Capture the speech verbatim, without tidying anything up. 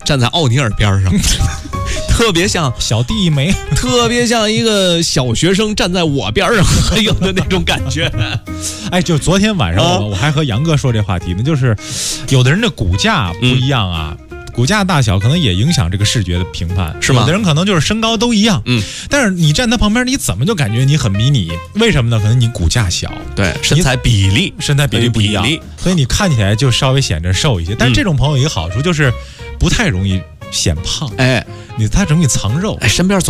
站在奥尼尔边上，特别像小弟一枚， 特别像一个小学生站在我边上有的那种感觉。 哎，就昨天晚上我、啊、我还和杨哥说这话题呢，就是有的人的骨架不一样啊。嗯，骨架大小可能也影响这个视觉的评判， 是吗？ 有的人可能就是身高都一样，嗯，但是你站他旁边，你怎么就感觉你很迷你？为什么呢？可能你骨架小， 对，身材比例， 身材比例不一样，所以你看起来就稍微显着瘦一些。但是这种朋友有一个好处就是不太容易显胖，哎，你他容易藏肉， 哎，身边总